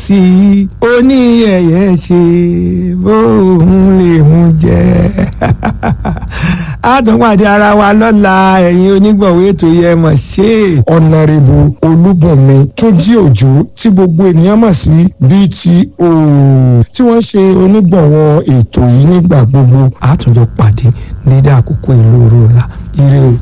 sí i oníyẹ̀yẹ̀ ṣe bóun lè mú jẹ. A tún pàdé ara wa lọ́la ẹ̀yin onígbọ̀wé ètò yẹ mọ̀ ṣe. Ọ̀nàrẹ́bù Olúbùnmi Túnjí Òjó tí gbogbo ènìyàn mọ̀ sí BTO tí wọ́n ṣe onígbọ̀wọ́ ètò yìí nígbà gbogbo. A tún jọ pàdé ní dédé àkókò ìlú Òróró la ire o.